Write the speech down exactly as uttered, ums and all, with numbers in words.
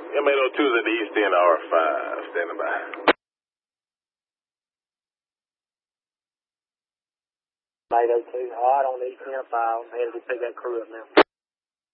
M eight oh two is at the east end of R five, standing by. eight oh two, all right, on the east end of five. I'm headed to pick that crew up now.